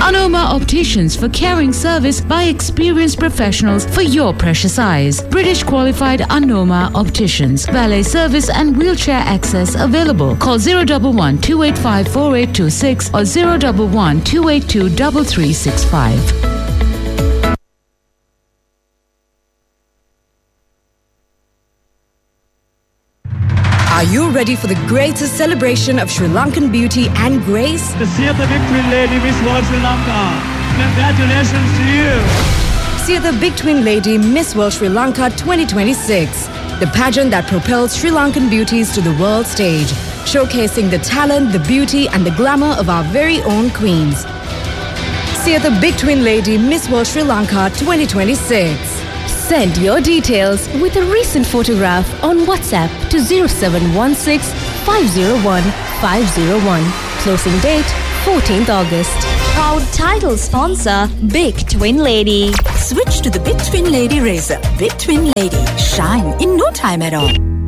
Anoma Opticians for caring service by experienced professionals for your precious eyes. British qualified Anoma Opticians. Valet service and wheelchair access available. Call 011 285 4826 or 011 282 3365. Are you ready for the greatest celebration of Sri Lankan beauty and grace? The Theatre Victory Lady Miss World Sri Lanka. Congratulations to you. See the Big Twin Lady Miss World Sri Lanka 2026, the pageant that propels Sri Lankan beauties to the world stage, showcasing the talent, the beauty and the glamour of our very own queens. See the Big Twin Lady Miss World Sri Lanka 2026. Send your details with a recent photograph on WhatsApp to 0716 501 501. Closing date 14th August. Proud title sponsor Big Twin Lady. Switch to the Big Twin Lady razor. Big Twin Lady. Shine in no time at all.